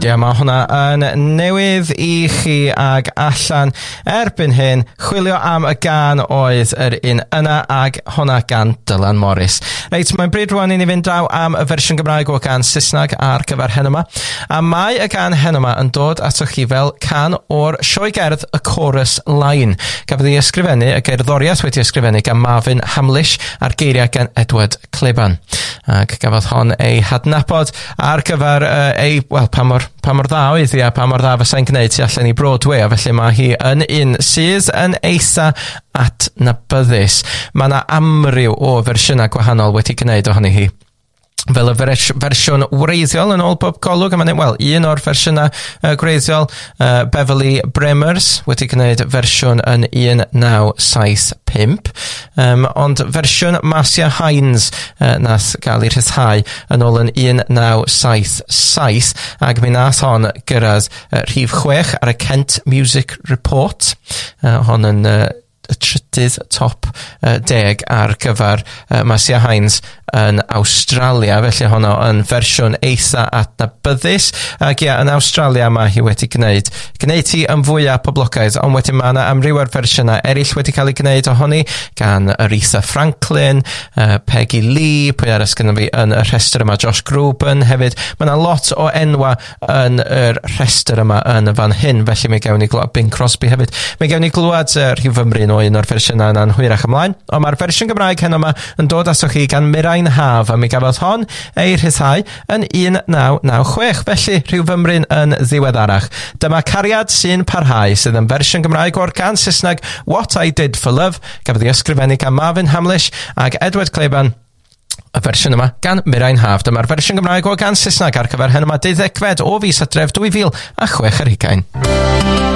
Ie, mae hwnna yn newydd i chi ag allan erbyn hyn. Chwilio am y gan oedd yr un yna ag hwnna gan Dylan Morris. Reit, mae'n bryd rwan i ni fynd draw am y fersiwn Gymraeg o gan Saesneg ar gyfer hyn yma. A mae y gan hyn yma yn dod atoch chi fel can o'r sioe gerdd Y Chorus Line. Gafodd ei ysgrifennu, y gerddoriaeth wedi ysgrifennu gan Marvin Hamlish a'r geiriau gan Edward Kleban. Ac gafodd hon ei hadnabod ar gyfer pa mor dda oedd hi a pa mor dda fysa'n gwneud tu allan i Broadway, a felly mae hi yn un sydd yn eitha adnabyddus. Mae yna amryw o fersiynau gwahanol wedi gwneud ohoni hi. Fel y fersiwn wreiddiol yn ôl bob golwg, a mae'n un o'r fersiynau gwreiddiol, Beverly Bremers wedi gwneud fersiwn yn 1975, ond fersiwn Marcia Hines nath gael ei rhyddhau yn ôl yn 1977, ac mi nath hon gyrraedd rhif 6 ar y Kent Music Report, hon yn y trydydd top 10 ar gyfer Marcia Hines yn Awstralia, felly honno yn fersiwn eitha adnabyddus, ac yn Awstralia mae hi wedi gwneud hi yn fwyaf poblogaidd, ond wedyn mae yna amryw o'r fersiynau eraill wedi cael ei gwneud ohoni gan Aretha Franklin, Peggy Lee, pwy arall gyda fi yn y rhestr yma, Josh Groban hefyd. Mae yna lot o enwa yn yr rhestr yma yn y fan hyn, felly mi gawn ni glwad Bing Crosby hefyd. Mi gawn ni glwad Rhyw Fymryn o un o'r fersiynau yna'n hwyrach ymlaen, ond mae'r fersiwn Gymraeg hyn yma yn dod atoch chi gan Mirain Haf, a mi gafodd hon ei rhyddhau yn 1996, felly Rhyw Fymryn yn ddiweddarach. Dyma Cariad sy'n parhau, sydd yn fersiwn Gymraeg o'r gan Saesneg What I Did for Love, gafodd ei ysgrifennu gan Marvin Hamlish ag Edward Kleban. Y fersiwn yma gan Mirain Haf. Dyma'r fersiwn Gymraeg o gan Saesneg ar gyfer hyn yma 12 o fis Hydref 2016.